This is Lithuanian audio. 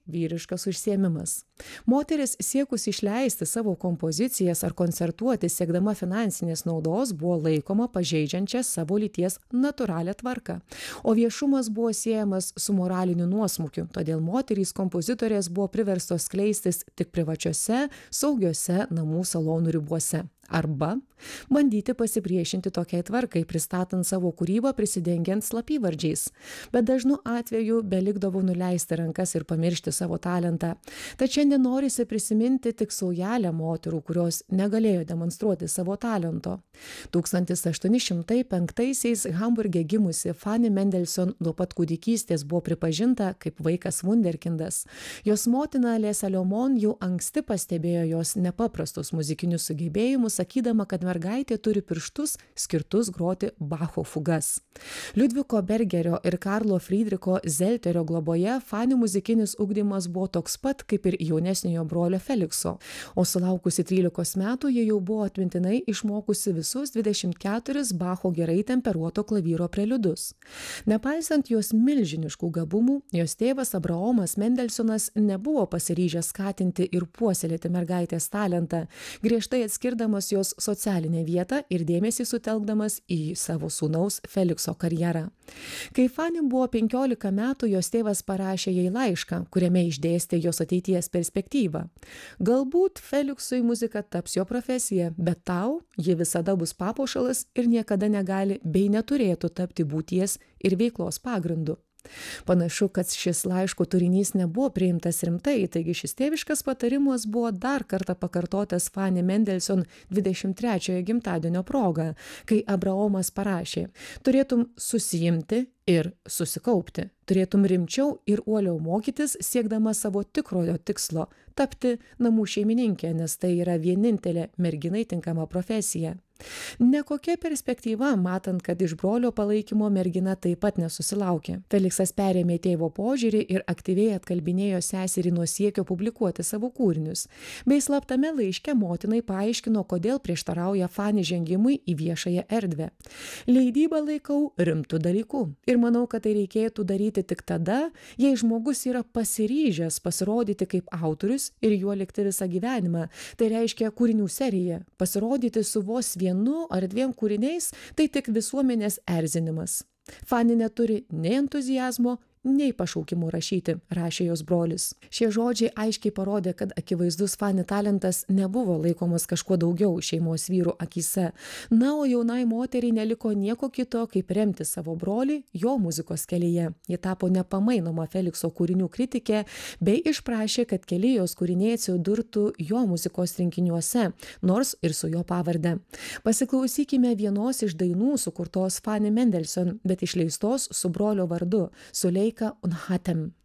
vyriškas užsiėmimas. Moteris siekusi išleisti savo kompozicijas ar koncertuoti siekdama finansinės naudos buvo laikoma pažeidžiančia savo lyties natūralią tvarką, o viešumas buvo siejamas su moraliniu nuosmukiu, todėl moterys kompozitorės buvo priverstos skleistis tik privačiose, saugiose namų salonų ribose. Arba bandyti pasipriešinti tokiai tvarkai, pristatant savo kūrybą prisidengiant slapyvardžiais. Bet dažnu atveju belikdavo nuleisti rankas ir pamiršti savo talentą. Tad šiandien norisi prisiminti tik saujelę moterų, kurios negalėjo demonstruoti savo talento. 1805-aisiais Hamburge gimusi Fanny Mendelssohn nuo pat kūdikystės buvo pripažinta kaip vaikas wunderkindas. Jos motina Lėsa Liomon jau anksti pastebėjo jos nepaprastus muzikinius sugebėjimus, sakydama, kad mergaitė turi pirštus skirtus groti Bacho fugas. Liudviko Bergerio ir Karlo Friedricho Zelterio globoje Fanny muzikinis ugdymas buvo toks pat kaip ir jaunesniojo brolio Felikso, o sulaukusi 13 metų ji jau buvo atmintinai išmokusi visus 24 Bacho gerai temperuoto klavyro preliudus. Nepaisant jos milžiniškų gabumų, jos tėvas Abraomas Mendelsonas nebuvo pasiryžęs skatinti ir puoselėti mergaitės talentą, griežtai atskirdamas jos socialinę vietą ir dėmesį sutelkdamas į savo sūnaus Felikso karjerą. Kai Fanny buvo 15 metų, jos tėvas parašė jai laišką, kuriame išdėstė jos ateities perspektyvą. Galbūt Feliksui muzika taps jo profesija, bet tau ji visada bus papuošalas ir niekada negali bei neturėtų tapti būties ir veiklos pagrindu. Panašu, kad šis laiško turinys nebuvo priimtas rimtai, taigi šis tėviškas patarimas buvo dar kartą pakartotas Fanny Mendelssohn 23-ojo gimtadienio proga, kai Abraomas parašė: turėtum susiimti ir susikaupti, turėtum rimčiau ir uoliau mokytis, siekdama savo tikrojo tikslo – tapti namų šeimininkė, nes tai yra vienintelė merginai tinkama profesija. Nekokia perspektyva, matant, kad iš brolio palaikymo mergina taip pat nesusilaukė. Feliksas perėmė tėvo požiūrį ir aktyviai atkalbinėjo seserį nuo siekio publikuoti savo kūrinius, bei slaptame laiške motinai paaiškino, kodėl prieštarauja Fanny žengimui į viešąją erdvę. Leidybą laikau rimtu dalyku ir manau, kad tai reikėtų daryti tik tada, jei žmogus yra pasiryžęs pasirodyti kaip autorius ir juo likti visą gyvenimą. Tai reiškia kūrinių seriją. Pasirodyti su vos vienu ar dviem kūriniais tai tik visuomenės erzinimas. Fanny neturi nei entuziazmo, nei pašaukimo rašyti, rašė jos brolis. Šie žodžiai aiškiai parodė, kad akivaizdus Fanny talentas nebuvo laikomas kažkuo daugiau šeimos vyrų akyse. Na, o jaunai moteriai neliko nieko kito, kaip remti savo brolį jo muzikos kelyje. Ji tapo nepamainoma Felikso kūrinių kritikė, bei išprašė, kad keli jos kūriniai atsidurtų jo muzikos rinkiniuose, nors ir su jo pavarde. Pasiklausykime vienos iš dainų sukurtos Fanny Mendelssohn, bet išleistos su brolio vardu, Suleika und Hatem.